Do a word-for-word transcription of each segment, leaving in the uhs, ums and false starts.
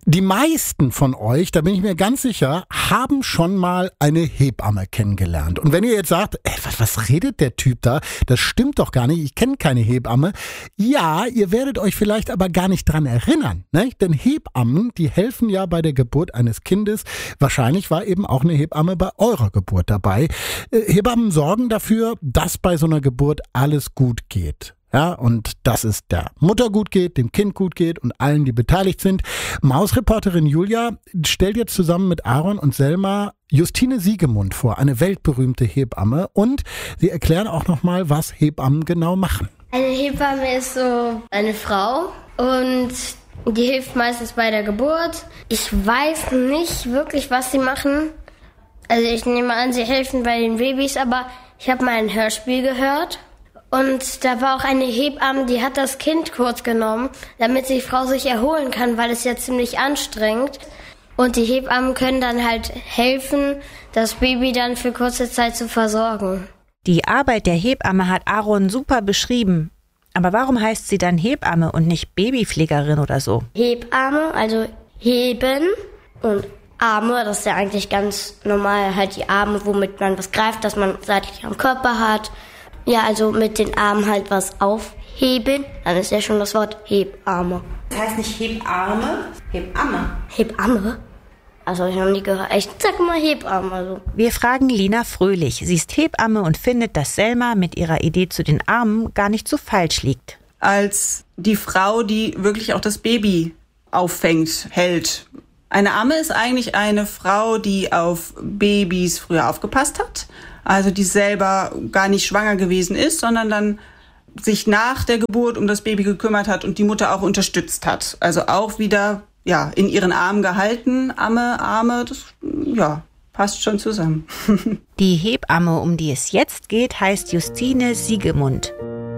Die meisten von euch, da bin ich mir ganz sicher, haben schon mal eine Hebamme kennengelernt. Und wenn ihr jetzt sagt, ey, was, was redet der Typ da? Das stimmt doch gar nicht, ich kenne keine Hebamme. Ja, ihr werdet euch vielleicht aber gar nicht dran erinnern, ne? Denn Hebammen, die helfen ja bei der Geburt eines Kindes. Wahrscheinlich war eben auch eine Hebamme bei eurer Geburt dabei. Äh, Hebammen sorgen dafür, dass bei so einer Geburt alles gut geht. Ja, und dass es der Mutter gut geht, dem Kind gut geht und allen, die beteiligt sind. Mausreporterin Julia stellt jetzt zusammen mit Aaron und Selma Justine Siegemund vor, eine weltberühmte Hebamme. Und sie erklären auch nochmal, was Hebammen genau machen. Eine Hebamme ist so eine Frau und die hilft meistens bei der Geburt. Ich weiß nicht wirklich, was sie machen. Also ich nehme an, sie helfen bei den Babys, aber ich habe mal ein Hörspiel gehört. Und da war auch eine Hebamme, die hat das Kind kurz genommen, damit die Frau sich erholen kann, weil es ja ziemlich anstrengend. Und die Hebammen können dann halt helfen, das Baby dann für kurze Zeit zu versorgen. Die Arbeit der Hebamme hat Aaron super beschrieben. Aber warum heißt sie dann Hebamme und nicht Babypflegerin oder so? Hebamme, also heben und Arme, das ist ja eigentlich ganz normal, halt die Arme, womit man was greift, dass man seitlich am Körper hat. Ja, also mit den Armen halt was aufheben, dann ist ja schon das Wort Hebamme. Das heißt nicht Hebarme, Hebamme. Hebamme? Also ich habe nie gehört. Ich sag mal Hebamme. Also. Wir fragen Lina Fröhlich. Sie ist Hebamme und findet, dass Selma mit ihrer Idee zu den Armen gar nicht so falsch liegt. Als die Frau, die wirklich auch das Baby auffängt, hält. Eine Amme ist eigentlich eine Frau, die auf Babys früher aufgepasst hat. Also die selber gar nicht schwanger gewesen ist, sondern dann sich nach der Geburt um das Baby gekümmert hat und die Mutter auch unterstützt hat. Also auch wieder ja in ihren Armen gehalten, Amme, Arme, das ja passt schon zusammen. Die Hebamme, um die es jetzt geht, heißt Justine Siegemund.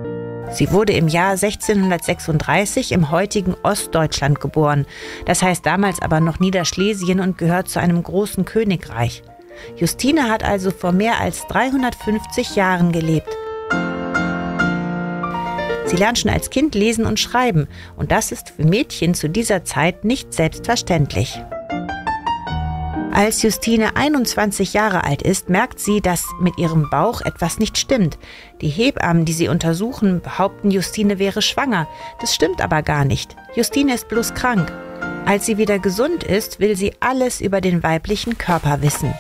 Sie wurde im Jahr sechzehnhundertsechsunddreißig im heutigen Ostdeutschland geboren. Das heißt damals aber noch Niederschlesien und gehört zu einem großen Königreich. Justine hat also vor mehr als dreihundertfünfzig Jahren gelebt. Sie lernt schon als Kind lesen und schreiben und das ist für Mädchen zu dieser Zeit nicht selbstverständlich. Als Justine einundzwanzig Jahre alt ist, merkt sie, dass mit ihrem Bauch etwas nicht stimmt. Die Hebammen, die sie untersuchen, behaupten, Justine wäre schwanger. Das stimmt aber gar nicht. Justine ist bloß krank. Als sie wieder gesund ist, will sie alles über den weiblichen Körper wissen.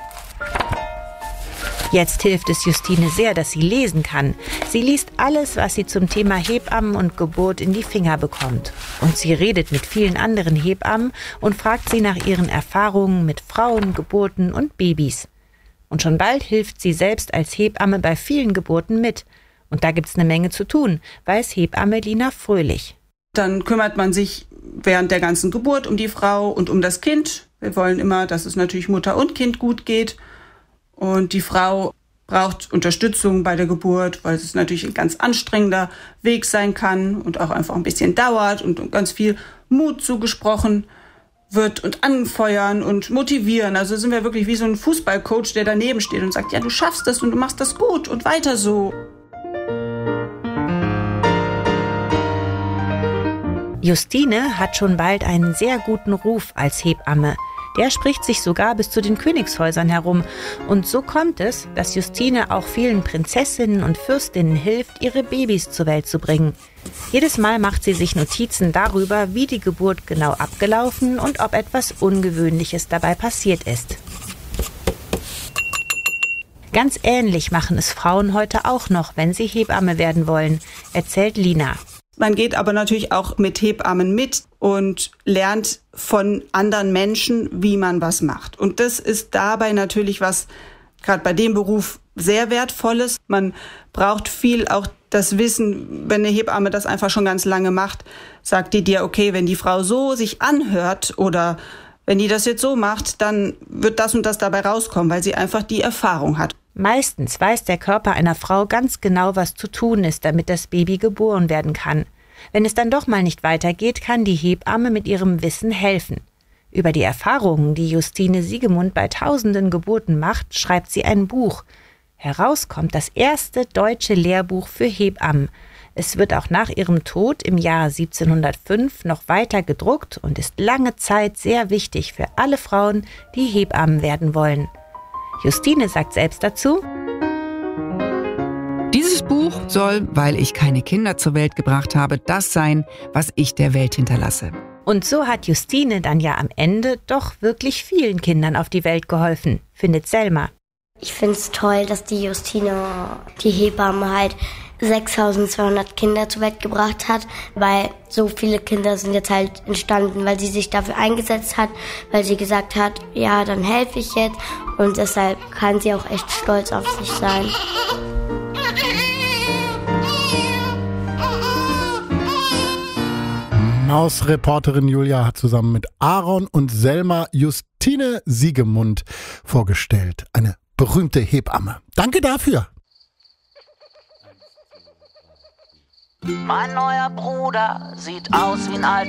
Jetzt hilft es Justine sehr, dass sie lesen kann. Sie liest alles, was sie zum Thema Hebammen und Geburt in die Finger bekommt. Und sie redet mit vielen anderen Hebammen und fragt sie nach ihren Erfahrungen mit Frauen, Geburten und Babys. Und schon bald hilft sie selbst als Hebamme bei vielen Geburten mit. Und da gibt's eine Menge zu tun, weiß Hebamme Lina Fröhlich. Dann kümmert man sich während der ganzen Geburt um die Frau und um das Kind. Wir wollen immer, dass es natürlich Mutter und Kind gut geht. Und die Frau braucht Unterstützung bei der Geburt, weil es natürlich ein ganz anstrengender Weg sein kann und auch einfach ein bisschen dauert und ganz viel Mut zugesprochen wird und anfeuern und motivieren. Also sind wir wirklich wie so ein Fußballcoach, der daneben steht und sagt, ja, du schaffst das und du machst das gut und weiter so. Justine hat schon bald einen sehr guten Ruf als Hebamme. Der spricht sich sogar bis zu den Königshäusern herum. Und so kommt es, dass Justine auch vielen Prinzessinnen und Fürstinnen hilft, ihre Babys zur Welt zu bringen. Jedes Mal macht sie sich Notizen darüber, wie die Geburt genau abgelaufen und ob etwas Ungewöhnliches dabei passiert ist. Ganz ähnlich machen es Frauen heute auch noch, wenn sie Hebamme werden wollen, erzählt Lina. Man geht aber natürlich auch mit Hebammen mit und lernt von anderen Menschen, wie man was macht. Und das ist dabei natürlich was, gerade bei dem Beruf, sehr Wertvolles. Man braucht viel auch das Wissen, wenn eine Hebamme das einfach schon ganz lange macht, sagt die dir, okay, wenn die Frau so sich anhört oder wenn die das jetzt so macht, dann wird das und das dabei rauskommen, weil sie einfach die Erfahrung hat. Meistens weiß der Körper einer Frau ganz genau, was zu tun ist, damit das Baby geboren werden kann. Wenn es dann doch mal nicht weitergeht, kann die Hebamme mit ihrem Wissen helfen. Über die Erfahrungen, die Justine Siegemund bei tausenden Geburten macht, schreibt sie ein Buch. Heraus kommt das erste deutsche Lehrbuch für Hebammen. Es wird auch nach ihrem Tod im Jahr siebzehnhundertfünf noch weiter gedruckt und ist lange Zeit sehr wichtig für alle Frauen, die Hebammen werden wollen. Justine sagt selbst dazu: Dieses Buch soll, weil ich keine Kinder zur Welt gebracht habe, das sein, was ich der Welt hinterlasse. Und so hat Justine dann ja am Ende doch wirklich vielen Kindern auf die Welt geholfen, findet Selma. Ich finde es toll, dass die Justine, die Hebamme, halt sechstausendzweihundert Kinder zur Welt gebracht hat, weil so viele Kinder sind jetzt halt entstanden, weil sie sich dafür eingesetzt hat, weil sie gesagt hat, ja, dann helfe ich jetzt, und deshalb kann sie auch echt stolz auf sich sein. Mausreporterin Julia hat zusammen mit Aaron und Selma Justine Siegemund vorgestellt. Eine berühmte Hebamme. Danke dafür. Mein neuer Bruder sieht aus wie ein alter